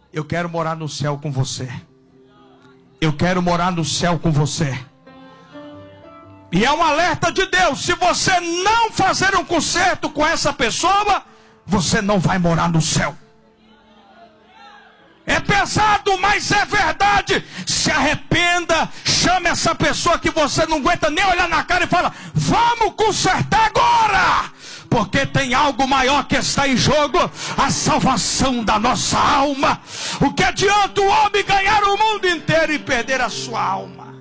Eu quero morar no céu com você. Eu quero morar no céu com você. E é um alerta de Deus. Se você não fazer um concerto com essa pessoa, você não vai morar no céu. É pesado, mas é verdade. Se arrependa, chame essa pessoa que você não aguenta nem olhar na cara e fala: vamos consertar agora. Porque tem algo maior que está em jogo, a salvação da nossa alma. O que adianta o homem ganhar o mundo inteiro e perder a sua alma?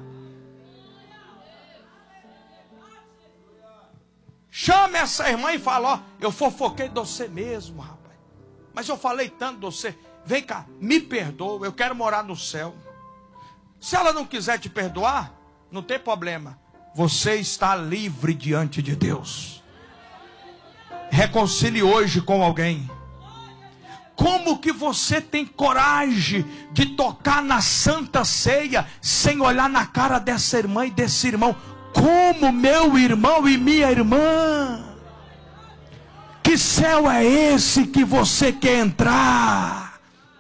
Chame essa irmã e fala: ó, eu fofoquei de você mesmo, rapaz. Mas eu falei tanto de você. Vem cá, me perdoa, eu quero morar no céu. Se ela não quiser te perdoar, não tem problema. Você está livre diante de Deus. Reconcilie hoje com alguém. Como que você tem coragem de tocar na Santa Ceia sem olhar na cara dessa irmã e desse irmão? Como meu irmão e minha irmã? Que céu é esse que você quer entrar?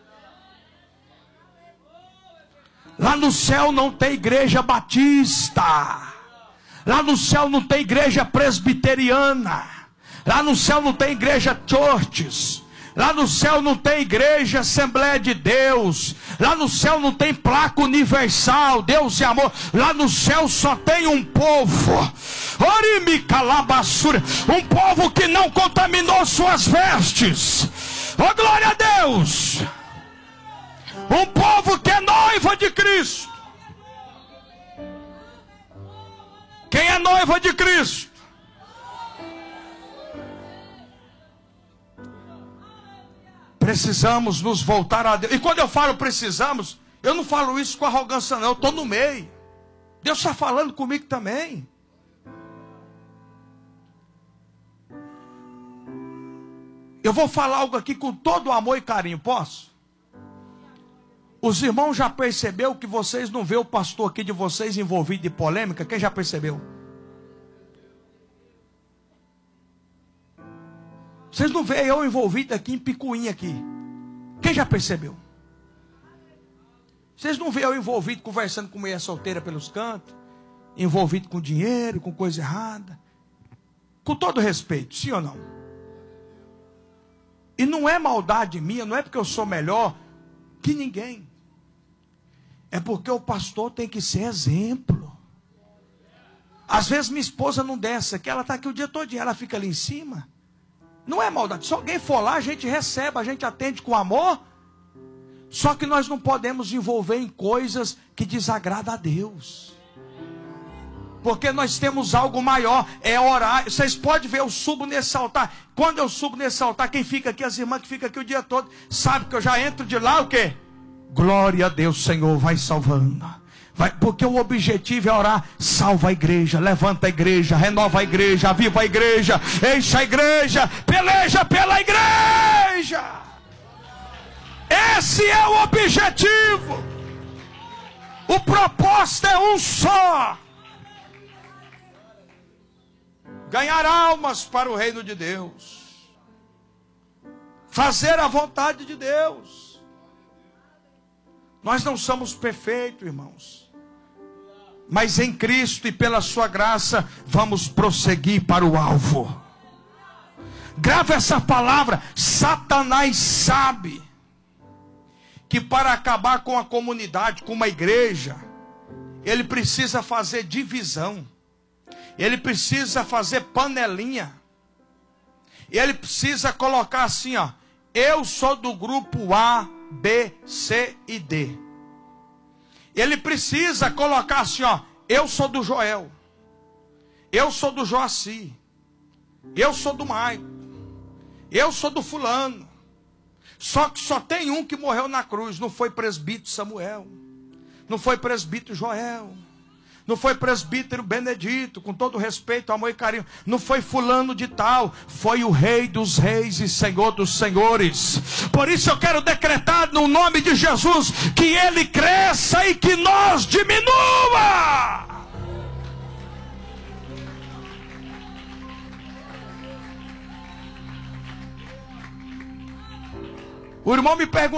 Lá no céu não tem igreja batista. Lá no céu não tem igreja presbiteriana. Lá no céu não tem igreja churches. Lá no céu não tem igreja Assembleia de Deus. Lá no céu não tem placa universal, Deus é amor. Lá no céu só tem um povo. Um povo que não contaminou suas vestes. Oh, glória a Deus. Um povo que é noiva de Cristo. Quem é noiva de Cristo? Precisamos nos voltar a Deus. E quando eu falo precisamos, eu não falo isso com arrogância não, eu estou no meio. Deus está falando comigo também. Eu vou falar algo aqui com todo amor e carinho, posso? Os irmãos já perceberam que vocês não vê o pastor aqui de vocês envolvido em polêmica? Quem já percebeu? Vocês não veem eu envolvido aqui em picuinha aqui? Quem já percebeu? Vocês não veem eu envolvido conversando com mulher solteira pelos cantos? Envolvido com dinheiro, com coisa errada? Com todo respeito, sim ou não? E não é maldade minha, não é porque eu sou melhor que ninguém. É porque o pastor tem que ser exemplo. Às vezes minha esposa não desce aqui, ela está aqui o dia todo, ela fica ali em cima. Não é maldade. Se alguém for lá, a gente recebe, a gente atende com amor. Só que nós não podemos envolver em coisas que desagradam a Deus. Porque nós temos algo maior, é orar. Vocês podem ver, eu subo nesse altar. Quando eu subo nesse altar, quem fica aqui, as irmãs que ficam aqui o dia todo, sabe que eu já entro de lá, o quê? Glória a Deus, Senhor, vai salvando. Porque o objetivo é orar. Salva a igreja, levanta a igreja, renova a igreja, aviva a igreja, enche a igreja, peleja pela igreja. Esse é o objetivo. O propósito é um só: ganhar almas para o reino de Deus, fazer a vontade de Deus. Nós não somos perfeitos, irmãos, mas em Cristo e pela sua graça vamos prosseguir para o alvo. Grave essa palavra. Satanás sabe que para acabar com a comunidade, com uma igreja, ele precisa fazer divisão, ele precisa fazer panelinha, ele precisa colocar assim, ó: eu sou do grupo A, B, C e D. Ele precisa colocar assim, ó: eu sou do Joel, eu sou do Joaci, eu sou do Maico, eu sou do fulano. Só que só tem um que morreu na cruz. Não foi presbítero Samuel, não foi presbítero Joel, não foi presbítero Benedito, com todo respeito, amor e carinho, não foi fulano de tal, foi o Rei dos Reis e Senhor dos Senhores. Por isso eu quero decretar no nome de Jesus que Ele cresça e que nós diminua. O irmão me perguntou: